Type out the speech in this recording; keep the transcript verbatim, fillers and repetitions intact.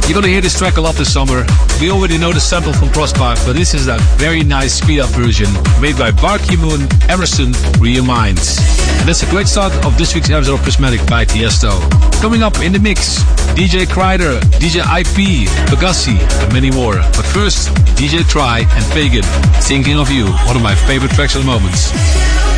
You're gonna hear this track a lot this summer. We already know the sample from Crossbar, but this is a very nice speed-up version made by Barky Moon, Emerson, Real Minds. And that's a great start of this week's episode of Prismatic by Tiesto. Coming up in the mix, D J Kreider, D J I P, Pegassi, and many more. But first, D J Try and Pagan, Thinking of You, one of my favorite tracks at the moment.